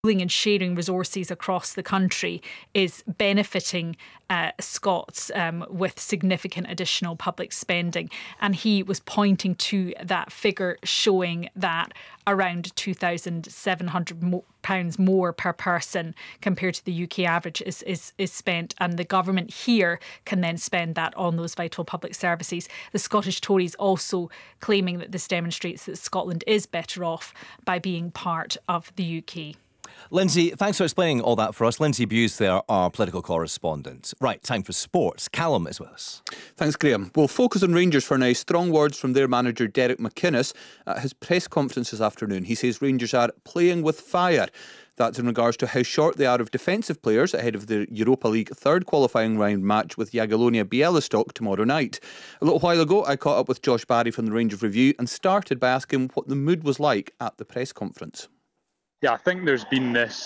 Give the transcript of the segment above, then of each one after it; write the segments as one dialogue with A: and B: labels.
A: pooling and sharing resources across the country is benefiting Scots with significant additional public spending. And he was pointing to that figure showing that around £2,700 more per person compared to the UK average is spent, and the government here can then spend that on those vital public services. The Scottish Tories also claiming that this demonstrates that Scotland is better off by being part of the UK.
B: Lindsay, thanks for explaining all that for us. Lindsay Bewes there, our political correspondent. Right, time for sports. Callum is with us.
C: Thanks, Graham. We'll focus on Rangers for now. Strong words from their manager, Derek McInnes, at his press conference this afternoon. He says Rangers are playing with fire. That's in regards to how short they are of defensive players ahead of the Europa League third qualifying round match with Jagiellonia Białystok tomorrow night. A little while ago, I caught up with Josh Barry from the Rangers Review and started by asking what the mood was like at the press conference.
D: Yeah, I think there's been this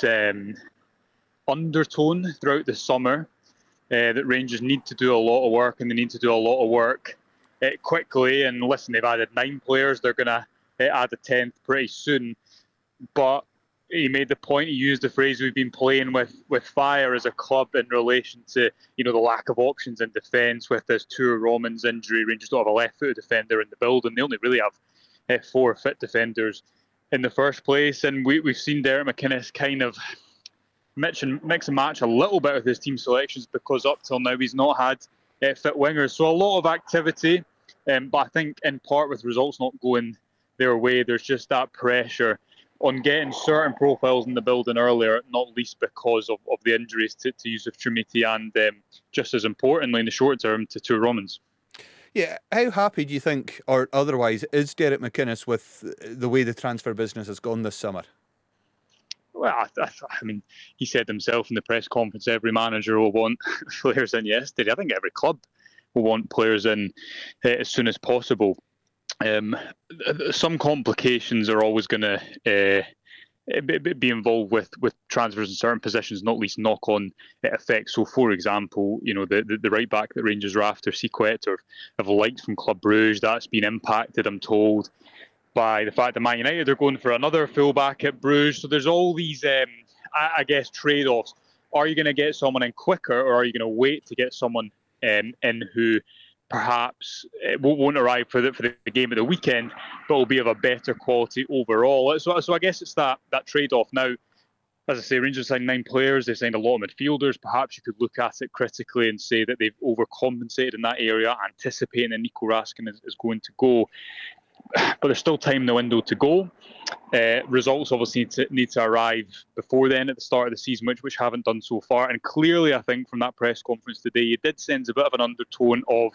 D: undertone throughout the summer that Rangers need to do a lot of work, and they need to do a lot of work quickly. And listen, they've added 9 players. They're going to add a 10th pretty soon. But he made the point, he used the phrase, we've been playing with fire as a club in relation to, the lack of options in defence. With this Tua Romans injury, Rangers don't have a left-footed defender in the building. They only really have 4 fit defenders in the first place, and we've seen Derek McInnes kind of mix and match a little bit with his team selections, because up till now he's not had fit wingers. So a lot of activity, but I think in part with results not going their way, there's just that pressure on getting certain profiles in the building earlier, not least because of the injuries to Yusuf Chermiti and just as importantly in the short term to Tua Romans.
C: Yeah, how happy do you think, or otherwise, is Derek McInnes with the way the transfer business has gone this summer?
D: Well, I mean, he said himself in the press conference, every manager will want players in yesterday. I think every club will want players in as soon as possible. Some complications are always going to be involved with transfers in certain positions, not least knock-on effects. So, for example, the right back that Rangers are after, Sequet, or have liked from Club Brugge, that's been impacted, I'm told, by the fact that Man United are going for another full-back at Bruges. So there's all these, I guess, trade-offs. Are you going to get someone in quicker, or are you going to wait to get someone in who perhaps won't arrive for the game at the weekend, but will be of a better quality overall? So I guess it's that trade-off. Now, as I say, Rangers signed 9 players. They've signed a lot of midfielders. Perhaps you could look at it critically and say that they've overcompensated in that area, anticipating that Nico Raskin is going to go. But there's still time in the window to go. Results obviously need to arrive before then at the start of the season, which haven't done so far. And clearly, I think from that press conference today, it did sense a bit of an undertone of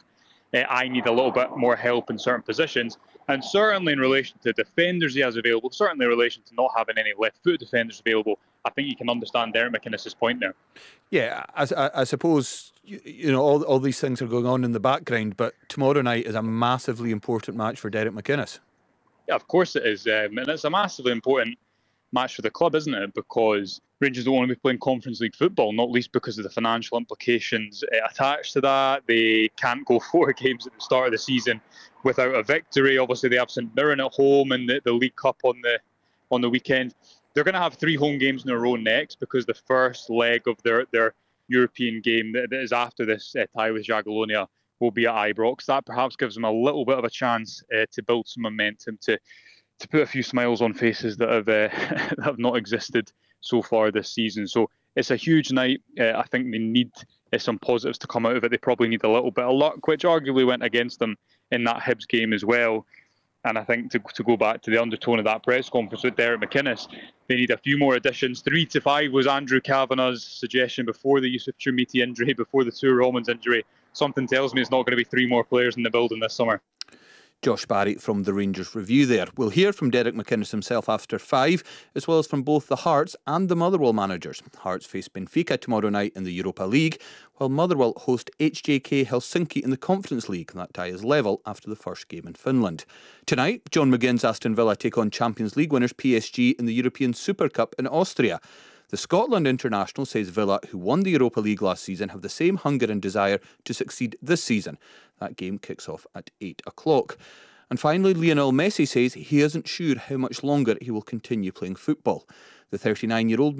D: I need a little bit more help in certain positions. And certainly in relation to defenders he has available, certainly in relation to not having any left-footed defenders available, I think you can understand Derek McInnes' point there.
C: Yeah, I suppose all these things are going on in the background, but tomorrow night is a massively important match for Derek McInnes.
D: Yeah, of course it is. And it's a massively important match for the club, isn't it? Because Rangers don't want to be playing Conference League football, not least because of the financial implications attached to that. They can't go 4 games at the start of the season without a victory. Obviously, they have St Mirren at home and the League Cup on the weekend. They're going to have 3 home games in a row next, because the first leg of their European game that is after this tie with Jagiellonia will be at Ibrox. That perhaps gives them a little bit of a chance to build some momentum, to put a few smiles on faces that have not existed so far this season. So it's a huge night. I think they need some positives to come out of it. They probably need a little bit of luck, which arguably went against them in that Hibs game as well. And I think to go back to the undertone of that press conference with Derek McInnes, they need a few more additions. 3 to 5 was Andrew Kavanagh's suggestion before the Yusuf Chermiti injury, before the Tua Romans injury. Something tells me it's not going to be 3 more players in the building this summer.
C: Josh Barry from the Rangers Review there. We'll hear from Derek McInnes himself after 5, as well as from both the Hearts and the Motherwell managers. Hearts face Benfica tomorrow night in the Europa League, while Motherwell host HJK Helsinki in the Conference League. That tie is level after the first game in Finland. Tonight, John McGinn's Aston Villa take on Champions League winners PSG in the European Super Cup in Austria. The Scotland international says Villa, who won the Europa League last season, have the same hunger and desire to succeed this season. That game kicks off at 8 o'clock. And finally, Lionel Messi says he isn't sure how much longer he will continue playing football. The 39-year-old